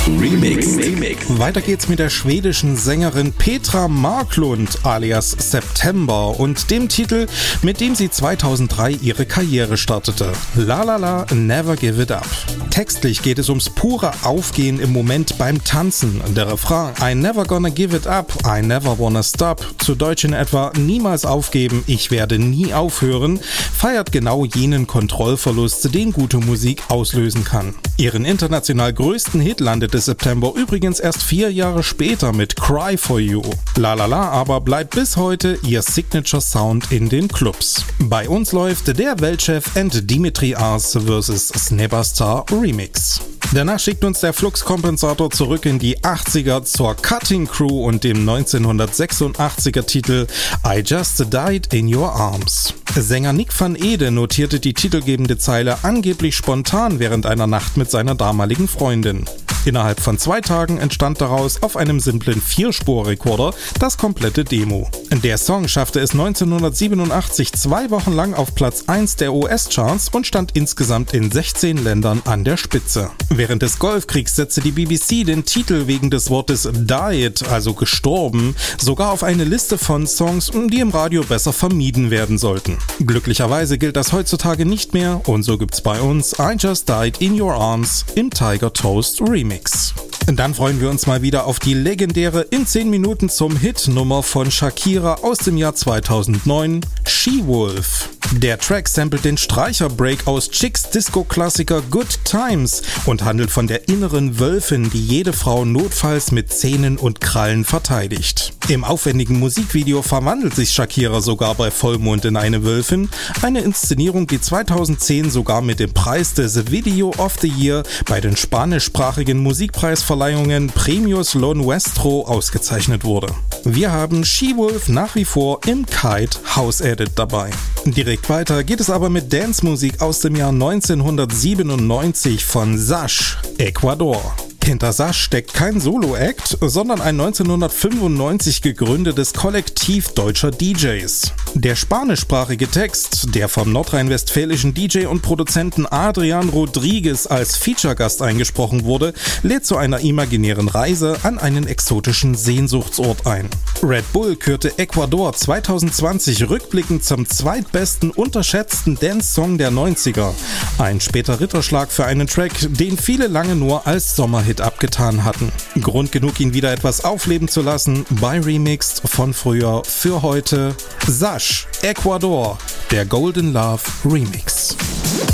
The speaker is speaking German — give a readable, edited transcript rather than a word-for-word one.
Remix. Weiter geht's mit der schwedischen Sängerin Petra Marklund alias September und dem Titel, mit dem sie 2003 ihre Karriere startete. La La La, Never Give It Up. Textlich geht es ums pure Aufgehen im Moment beim Tanzen. Der Refrain I never gonna give it up, I never wanna stop, zu Deutsch in etwa niemals aufgeben, ich werde nie aufhören, feiert genau jenen Kontrollverlust, den gute Musik auslösen kann. Ihren international größten Hit landete September übrigens erst 4 Jahre später mit Cry For You. La La La aber bleibt bis heute ihr Signature-Sound in den Clubs. Bei uns läuft der Weltchef and Dimitri Ars vs. Snebastar Remix. Danach schickt uns der Fluxkompensator zurück in die 80er zur Cutting Crew und dem 1986er Titel I Just Died in Your Arms. Sänger Nick van Ede notierte die titelgebende Zeile angeblich spontan während einer Nacht mit seiner damaligen Freundin. Innerhalb von 2 Tagen entstand daraus auf einem simplen 4-Spur-Rekorder das komplette Demo. Der Song schaffte es 1987 2 Wochen lang auf Platz 1 der US-Charts und stand insgesamt in 16 Ländern an der Spitze. Während des Golfkriegs setzte die BBC den Titel wegen des Wortes died, also gestorben, sogar auf eine Liste von Songs, die im Radio besser vermieden werden sollten. Glücklicherweise gilt das heutzutage nicht mehr und so gibt's bei uns I Just Died in Your Arms im Tiger Toast Remix. Dann freuen wir uns mal wieder auf die legendäre In 10 Minuten zum Hit-Nummer von Shakira aus dem Jahr 2009, She-Wolf. Der Track samplet den Streicher-Break aus Chicks Disco-Klassiker Good Times und handelt von der inneren Wölfin, die jede Frau notfalls mit Zähnen und Krallen verteidigt. Im aufwendigen Musikvideo verwandelt sich Shakira sogar bei Vollmond in eine Wölfin, eine Inszenierung, die 2010 sogar mit dem Preis des Video of the Year bei den spanischsprachigen Musikpreisverleihungen Premios Lo Nuestro ausgezeichnet wurde. Wir haben She-Wolf nach wie vor im Kite House Edit dabei. Direkt weiter geht es aber mit Dance-Musik aus dem Jahr 1997 von Sash, Ecuador. Hinter Sash steckt kein Solo-Act, sondern ein 1995 gegründetes Kollektiv deutscher DJs. Der spanischsprachige Text, der vom nordrhein-westfälischen DJ und Produzenten Adrian Rodriguez als Feature-Gast eingesprochen wurde, lädt zu einer imaginären Reise an einen exotischen Sehnsuchtsort ein. Red Bull kürte Ecuador 2020 rückblickend zum zweitbesten unterschätzten Dance-Song der 90er. Ein später Ritterschlag für einen Track, den viele lange nur als Sommerhit abgetan hatten. Grund genug, ihn wieder etwas aufleben zu lassen, bei Remixed von früher für heute Sash, Ecuador, der Golden Love Remix.